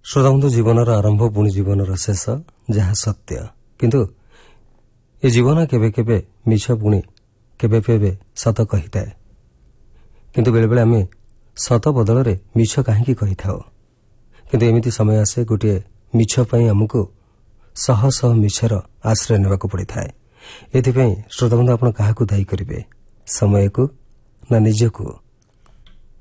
ଶ୍ରୋତାବନ୍ଧୁ, ଜୀବନର ଆରମ୍ଭ ପୁଣି ଜୀବନର ଶେଷ, ଯାହା ସତ୍ୟ। କିନ୍ତୁ ଏ ଜୀବନ କେବେ କେବେ ମିଛ, ପୁଣି କେବେ କେବେ ସତ କହିଥାଏ। କିନ୍ତୁ ବେଳେବେଳେ ଆମେ ସତ ବଦଳରେ ମିଛ କାହିଁକି କହିଥାଉ? କିନ୍ତୁ ଏମିତି ସମୟ ଆସେ, ଗୋଟିଏ ମିଛ ପାଇଁ ଆମକୁ ଶହ ଶହ ମିଛର ଆଶ୍ରୟ ନେବାକୁ ପଡ଼ିଥାଏ। ଏଥିପାଇଁ ଶ୍ରୋତାବନ୍ଧୁ, ଆପଣ କାହାକୁ ଦାୟୀ କରିବେ? ସମୟକୁ ନା ନିଜକୁ?